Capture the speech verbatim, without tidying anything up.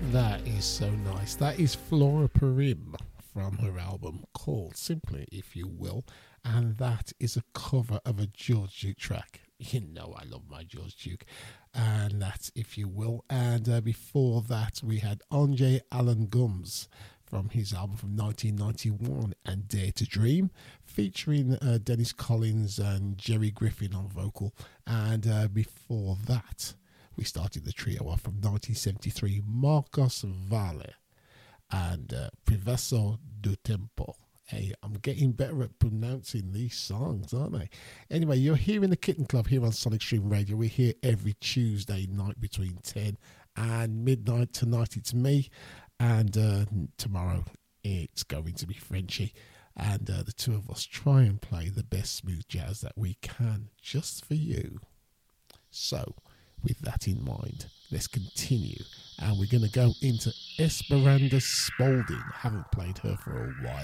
That is so nice. That is Flora Purim from her album called Simply, If You Will. And that is a cover of a George Duke track. You know I love my George Duke. And that's If You Will. And uh, before that, we had Andre Allen Gums from his album from nineteen ninety-one and Dare to Dream, featuring uh, Dennis Collins and Jerry Griffin on vocal. And uh, before that, we started the trio off from nineteen seventy-three, Marcos Valle and uh, Professor do Tempo. Hey, I'm getting better at pronouncing these songs, aren't I? Anyway, you're here in the Kitten Club here on Sonic Stream Radio. We're here every Tuesday night between ten and midnight. Tonight it's me, and uh, tomorrow it's going to be Frenchie. And uh, the two of us try and play the best smooth jazz that we can just for you. So, with that in mind, let's continue. And we're going to go into Esperanza Spalding. Haven't played her for a while.